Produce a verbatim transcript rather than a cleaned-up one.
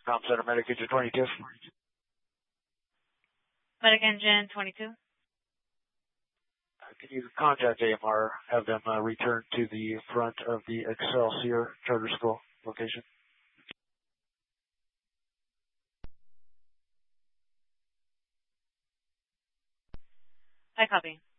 Com Center Medic Engine twenty-two. Medic Engine twenty-two. Can you contact A M R, have them uh, return to the front of the Excelsior Charter School location? I copy.